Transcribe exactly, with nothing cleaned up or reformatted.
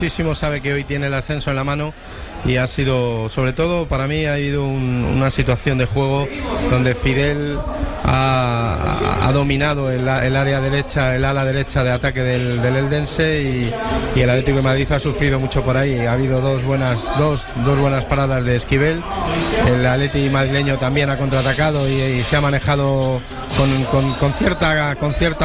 Muchísimo, sabe que hoy tiene el ascenso en la mano y ha sido, sobre todo para mí, ha habido un, una situación de juego donde Fidel ha, ha dominado el, el área derecha, el ala derecha de ataque del, del Eldense y, y el Atlético de Madrid ha sufrido mucho por ahí. Ha habido dos buenas, dos, dos buenas paradas de Esquivel. El Atleti madrileño también ha contraatacado y, y se ha manejado con, con, con cierta, con cierta